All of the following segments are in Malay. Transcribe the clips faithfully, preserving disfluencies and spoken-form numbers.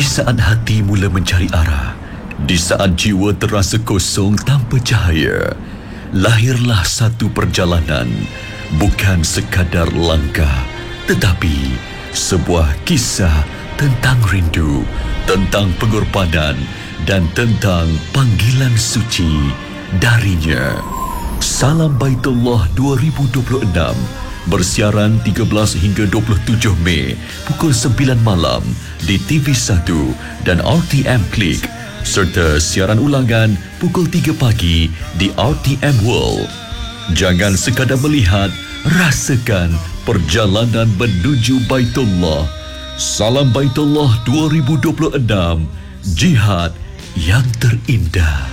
Di saat hati mula mencari arah, di saat jiwa terasa kosong tanpa cahaya, lahirlah satu perjalanan, bukan sekadar langkah, tetapi sebuah kisah tentang rindu, tentang pengorbanan dan tentang panggilan suci darinya. Salam Baitullah dua ribu dua puluh enam bersiaran tiga belas hingga dua puluh tujuh Mei pukul sembilan malam di T V satu dan R T M Klik, serta siaran ulangan pukul tiga pagi di R T M World. Jangan sekadar melihat, rasakan perjalanan menuju Baitullah. Salam Baitullah dua ribu dua puluh enam, jihad yang terindah.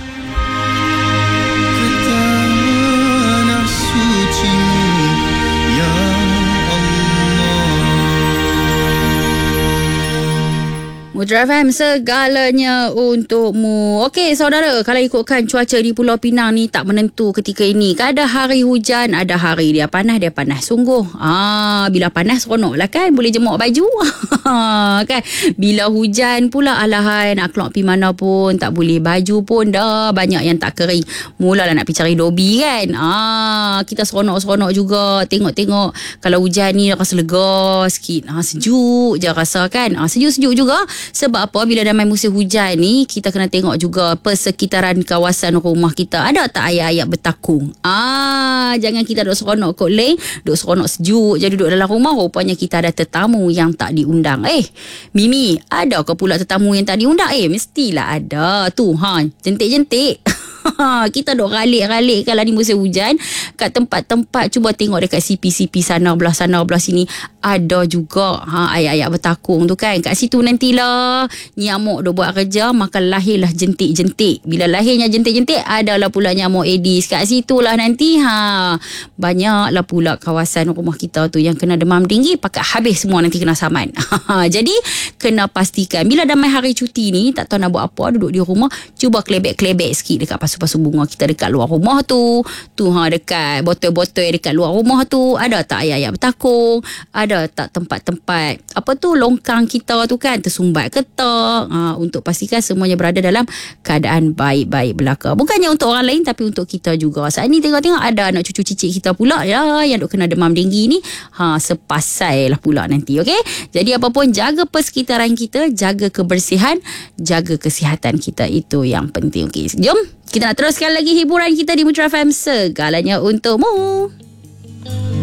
Mutiara F M, segalanya untukmu. Okey saudara, kalau ikutkan cuaca di Pulau Pinang ni tak menentu ketika ini. Ada hari hujan, ada hari dia panas, dia panas sungguh. Ah, bila panas seronok lah kan, boleh jemur baju. Kan? Bila hujan pula alahan nak keluar pergi mana pun tak boleh, baju pun dah banyak yang tak kering. Mulalah nak pergi cari dobi kan. Ah, kita seronok-seronok juga tengok-tengok kalau hujan ni rasa lega sikit. Ah, sejuk je rasa kan. Ah, sejuk-sejuk juga. Sebab apa? Bila dah main musim hujan ni, kita kena tengok juga persekitaran kawasan rumah kita. Ada tak ayat-ayat bertakung? Ah, jangan kita duduk seronok kot leh, duduk seronok sejuk je duduk dalam rumah. Rupanya kita ada tetamu yang tak diundang. Eh, Mimi, ada ke pula tetamu yang tak diundang? Eh, mestilah ada. Tu, ha, jentik-jentik. Kita duk ralik-ralik kalau di musim hujan kat tempat-tempat. Cuba tengok dekat C P C P sana belah sana belah sini, ada juga ha, ayat-ayat bertakung tu kan. Kat situ nantilah nyamuk duk buat kerja, maka lahirlah jentik-jentik. Bila lahirnya jentik-jentik, adalah pula nyamuk Aedes. Kat situlah nanti ha, banyaklah pula kawasan rumah kita tu yang kena demam tinggi, pakat habis semua nanti kena saman. Jadi kena pastikan bila dah main hari cuti ni, tak tahu nak buat apa, duduk di rumah, cuba klebek-klebek sikit dekat pasu-pasu bunga kita dekat luar rumah tu. Tu ha, dekat botol-botol dekat luar rumah tu, ada tak ayat-ayat bertakung? Ada tak tempat-tempat apa tu longkang kita tu kan tersumbat ke tak? Ha, untuk pastikan semuanya berada dalam keadaan baik-baik belaka. Bukannya untuk orang lain tapi untuk kita juga. Saat ni tengok-tengok ada anak cucu cicit kita pula ya yang duk kena demam denggi ni. Ha, sepasai lah pula nanti. Okey. Jadi apa pun, jaga persekitaran kita, jaga kebersihan, jaga kesihatan kita, itu yang penting. Okey. Jom kita nak teruskan lagi hiburan kita di Mutiara F M, segalanya untukmu.